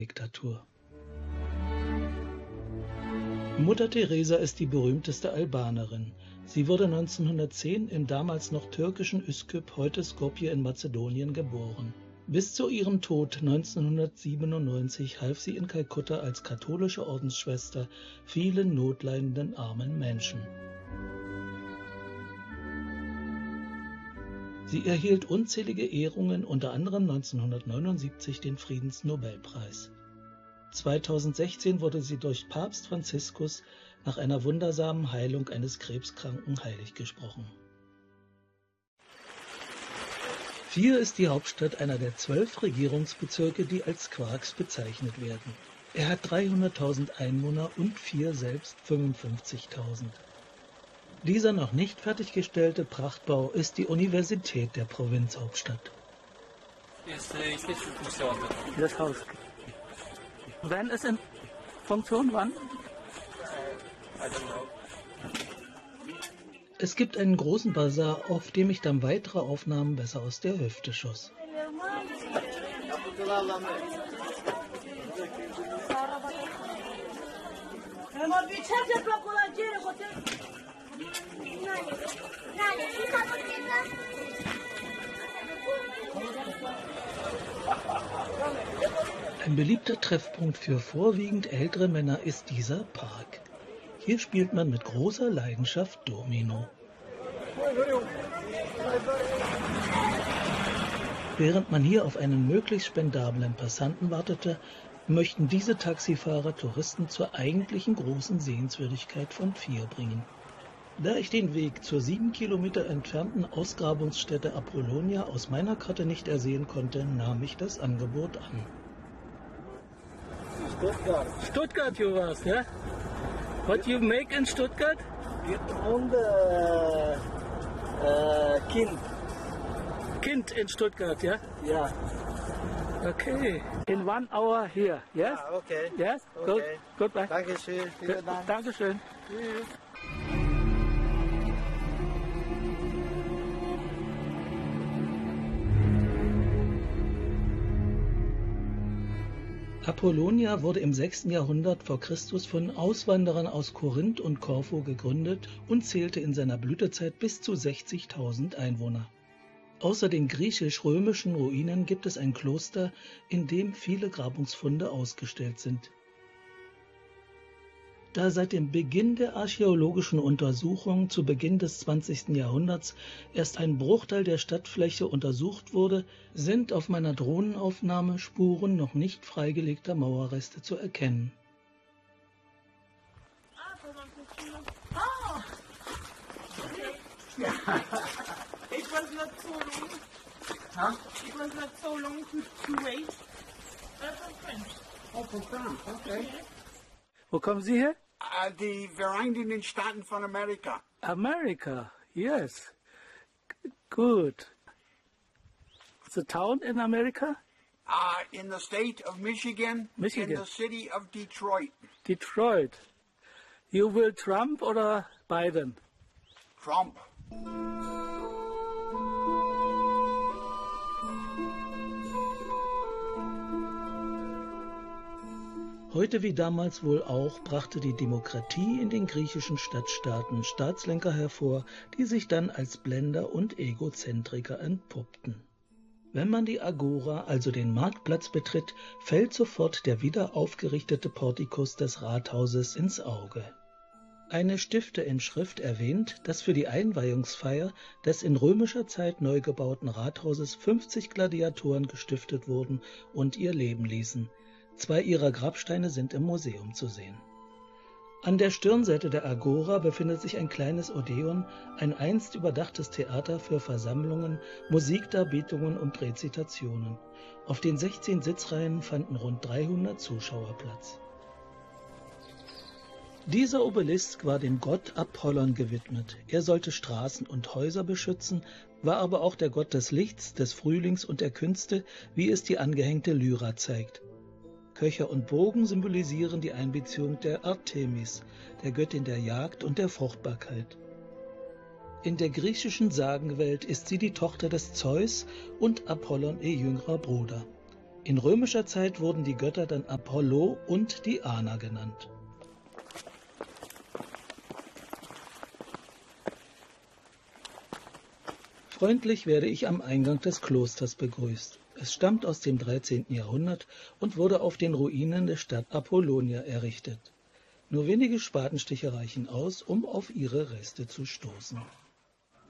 Diktatur. Mutter Teresa ist die berühmteste Albanerin. Sie wurde 1910 im damals noch türkischen Üsküp, heute Skopje in Mazedonien, geboren. Bis zu ihrem Tod 1997 half sie in Kalkutta als katholische Ordensschwester vielen notleidenden armen Menschen. Sie erhielt unzählige Ehrungen, unter anderem 1979 den Friedensnobelpreis. 2016 wurde sie durch Papst Franziskus nach einer wundersamen Heilung eines Krebskranken heilig gesprochen. Fier ist die Hauptstadt einer der 12 Regierungsbezirke, die als Quarks bezeichnet werden. Er hat 300.000 Einwohner und Fier selbst 55.000. Dieser noch nicht fertiggestellte Prachtbau ist die Universität der Provinzhauptstadt. Das Haus. Wann ist in Funktion? Wann? Es gibt einen großen Basar, auf dem ich dann weitere Aufnahmen besser aus der Hüfte schoss. Ein beliebter Treffpunkt für vorwiegend ältere Männer ist dieser Park. Hier spielt man mit großer Leidenschaft Domino. Während man hier auf einen möglichst spendablen Passanten wartete, möchten diese Taxifahrer Touristen zur eigentlichen großen Sehenswürdigkeit von Fier bringen. Da ich den Weg zur 7 Kilometer entfernten Ausgrabungsstätte Apollonia aus meiner Karte nicht ersehen konnte, nahm ich das Angebot an. Stuttgart you was, yeah? What you make in Stuttgart? Und Kind. Kind in Stuttgart, ja? Ja. Okay. In 1 hour here, yes? Ah, okay. Yes? Okay. Good. Goodbye. Dankeschön. Vielen Dank. Dankeschön. Tschüss. Apollonia wurde im 6. Jahrhundert vor Christus von Auswanderern aus Korinth und Korfu gegründet und zählte in seiner Blütezeit bis zu 60.000 Einwohner. Außer den griechisch-römischen Ruinen gibt es ein Kloster, in dem viele Grabungsfunde ausgestellt sind. Da seit dem Beginn der archäologischen Untersuchungen zu Beginn des 20. Jahrhunderts erst ein Bruchteil der Stadtfläche untersucht wurde, sind auf meiner Drohnenaufnahme Spuren noch nicht freigelegter Mauerreste zu erkennen. It was not so long. Huh? It was not so long to wait. From French. Oh, von France, okay. Wo kommen Sie her? Die Vereinigten Staaten von Amerika. America, yes. Good. The town in America? In the state of Michigan, Michigan. in the city of Detroit. Detroit. You will Trump oder Biden? Trump. Heute wie damals wohl auch brachte die Demokratie in den griechischen Stadtstaaten Staatslenker hervor, die sich dann als Blender und Egozentriker entpuppten. Wenn man die Agora, also den Marktplatz, betritt, fällt sofort der wieder aufgerichtete Portikus des Rathauses ins Auge. Eine Stifterinschrift erwähnt, dass für die Einweihungsfeier des in römischer Zeit neu gebauten Rathauses 50 Gladiatoren gestiftet wurden und ihr Leben ließen. 2 ihrer Grabsteine sind im Museum zu sehen. An der Stirnseite der Agora befindet sich ein kleines Odeon, ein einst überdachtes Theater für Versammlungen, Musikdarbietungen und Rezitationen. Auf den 16 Sitzreihen fanden rund 300 Zuschauer Platz. Dieser Obelisk war dem Gott Apollon gewidmet. Er sollte Straßen und Häuser beschützen, war aber auch der Gott des Lichts, des Frühlings und der Künste, wie es die angehängte Lyra zeigt. Köcher und Bogen symbolisieren die Einbeziehung der Artemis, der Göttin der Jagd und der Fruchtbarkeit. In der griechischen Sagenwelt ist sie die Tochter des Zeus und Apollon ihr jüngerer Bruder. In römischer Zeit wurden die Götter dann Apollo und Diana genannt. Freundlich werde ich am Eingang des Klosters begrüßt. Es stammt aus dem 13. Jahrhundert und wurde auf den Ruinen der Stadt Apollonia errichtet. Nur wenige Spatenstiche reichen aus, um auf ihre Reste zu stoßen.